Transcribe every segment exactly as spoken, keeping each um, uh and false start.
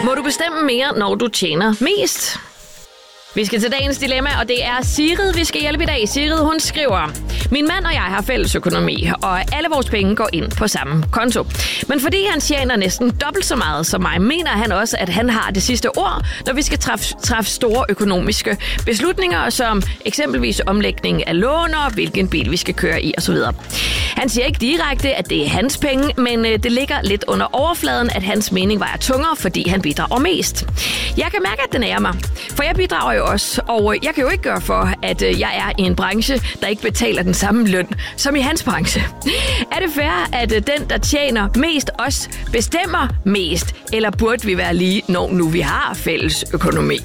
Må du bestemme mere, når du tjener mest? Vi skal til dagens dilemma, og det er Sigrid, vi skal hjælpe i dag. Sigrid, hun skriver: Min mand og jeg har fælles økonomi, og alle vores penge går ind på samme konto. Men fordi han tjener næsten dobbelt så meget som mig, mener han også, at han har det sidste ord, når vi skal træffe, træffe store økonomiske beslutninger, som eksempelvis omlægning af lån og hvilken bil vi skal køre i osv. Han siger ikke direkte, at det er hans penge, men det ligger lidt under overfladen, at hans mening vejer tungere, fordi han bidrager mest. Jeg kan mærke, at det nærer mig, for jeg bidrager jo også, og jeg kan jo ikke gøre for, at jeg er i en branche, der ikke betaler den samme løn som i hans branche. Er det fair, at den, der tjener mest, også bestemmer mest, eller burde vi være lige, når nu vi har fælles økonomi?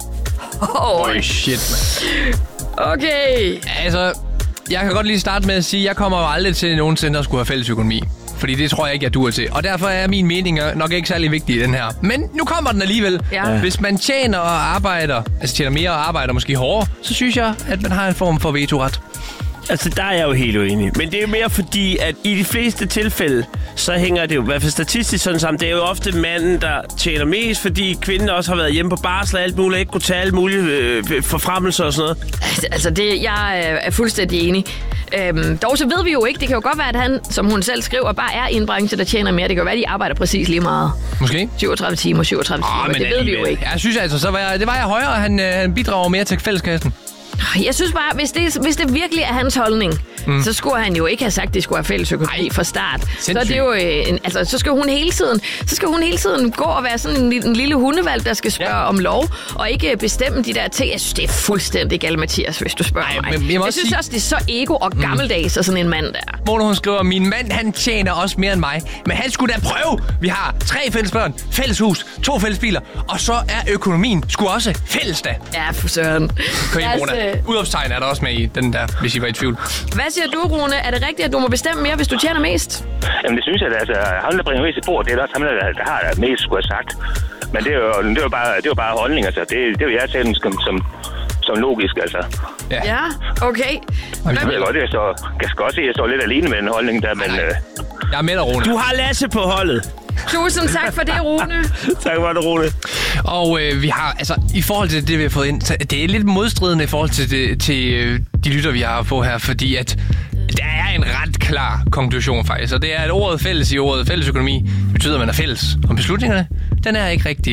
Oh, oh shit, man. Okay. Altså, jeg kan godt lige starte med at sige, at jeg kommer jo aldrig til nogensinde at skulle have fælles økonomi. Fordi det tror jeg ikke, jeg duer til. Og derfor er min mening nok ikke særlig vigtig i den her. Men nu kommer den alligevel. Ja. Hvis man tjener og arbejder, altså tjener mere og arbejder måske hårdere, så synes jeg, at man har en form for vetoret. Altså, der er jeg jo helt uenig. Men det er mere fordi, at i de fleste tilfælde, så hænger det jo i hvert fald statistisk sådan sammen. Det er jo ofte manden, der tjener mest, fordi kvinden også har været hjemme på barsel og alt muligt, og ikke kunne tage alle mulige øh, forfremmelser og sådan noget. Altså, det, jeg er fuldstændig enig. Øhm, dog så ved vi jo ikke. Det kan jo godt være, at han, som hun selv skriver, bare er i en branche, der tjener mere. Det kan jo være, at de arbejder præcis lige meget. Måske. syvogtredive timer, syvogtredive timer. Oh, men det ved vi jo ikke. Jeg synes altså, så var jeg, det var jeg højere, og han, øh, han bidrager mere til fælleskassen. Jeg synes bare, hvis det, hvis det virkelig er hans holdning, mm. så skulle han jo ikke have sagt, at det skulle have fælles økonomi fra start. Så er det jo, øh, en, altså, så skal hun hele tiden, så skal hun hele tiden gå og være sådan en, en lille hundevalg, der skal spørge ja. om lov, og ikke bestemme de der ting. Jeg synes, det er fuldstændig galt, Mathias, hvis du spørger Ej, mig. Men jeg, jeg synes sige... også, det er så ego og gammeldags og sådan en mand der. Hvor hun skriver, min mand, han tjener også mere end mig, men han skulle da prøve. Vi har tre fælles børn, fælles hus, to fælles biler, og så er økonomien sgu også fælles da. Ja, for søren. Udopstegn er der også med i den der, hvis I var i tvivl. Hvad siger du, Rune? Er det rigtigt, at du må bestemme mere, hvis du tjener mest? Jamen, det synes jeg, at altså, ham, der bringer mest i bord, det er også ham, der, der har mest, skulle have sagt. Men det er jo, det er jo, bare, det er jo bare holdning, altså. Det, det vil jeg tage som, som, som logisk, altså. Ja, ja okay. Jeg ved godt, jeg, så, jeg skal også se, at jeg står lidt alene med en holdning der, men... Øh... Jeg er med dig, Rune. Du har Lasse på holdet. Tusind tak for det, Rune. Tak for det, Rune. Og øh, vi har, altså, i forhold til det, vi har fået ind, det er lidt modstridende i forhold til, det, til øh, de lytter, vi har på her, fordi at der er en ret klar konklusion faktisk, og det er, at ordet fælles i ordet fællesøkonomi betyder, at man er fælles. Og beslutningerne, den er ikke rigtig